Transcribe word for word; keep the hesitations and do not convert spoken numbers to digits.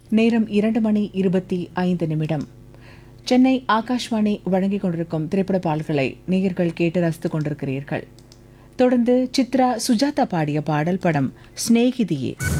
நேரம் இரண்டு மணி இருபத்தி ஐந்து நிமிடம். சென்னை ஆகாஷ்வாணி வழங்கிக் கொண்டிருக்கும் திரைப்பட பாடல்களை நேயர்கள் கேட்டு ரசித்துக் கொண்டிருக்கிறீர்கள். தொடர்ந்து சித்ரா சுஜாதா பாடிய பாடல் படம் ஸ்நேகிதியே.